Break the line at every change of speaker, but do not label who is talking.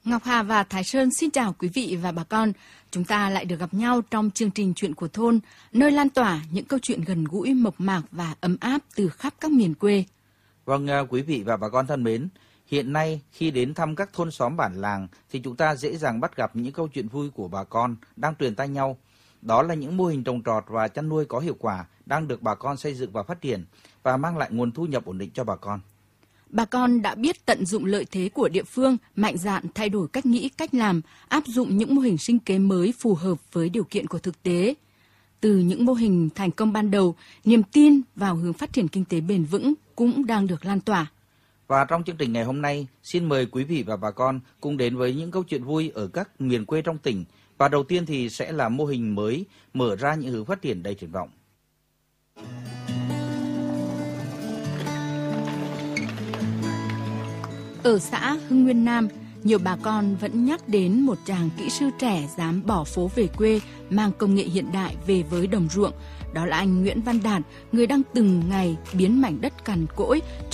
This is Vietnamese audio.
Ngọc Hà và Thái Sơn xin chào quý vị và bà con. Chúng ta lại được gặp nhau trong chương trình Chuyện của thôn, nơi lan tỏa những câu chuyện gần gũi, mộc mạc và ấm áp từ khắp các miền quê.
Vâng, quý vị và bà con thân mến, hiện nay khi đến thăm các thôn xóm bản làng thì chúng ta dễ dàng bắt gặp những câu chuyện vui của bà con đang truyền tai nhau. Đó là những mô hình trồng trọt và chăn nuôi có hiệu quả đang được bà con xây dựng và phát triển và mang lại nguồn thu nhập ổn định cho bà con.
Bà con đã biết tận dụng lợi thế của địa phương, mạnh dạn thay đổi cách nghĩ, cách làm, áp dụng những mô hình sinh kế mới phù hợp với điều kiện của thực tế. Từ những mô hình thành công ban đầu, niềm tin vào hướng phát triển kinh tế bền vững cũng đang được lan tỏa.
Và trong chương trình ngày hôm nay, xin mời quý vị và bà con cùng đến với những câu chuyện vui ở các miền quê trong tỉnh. Và đầu tiên thì sẽ là mô hình mới mở ra những hướng phát triển đầy triển vọng.
Ở xã Hưng Nguyên Nam, nhiều bà con vẫn nhắc đến một chàng kỹ sư trẻ dám bỏ phố về quê, mang công nghệ hiện đại về với đồng ruộng. Đó là anh Nguyễn Văn Đạt, người đang từng ngày biến mảnh đất cằn cỗi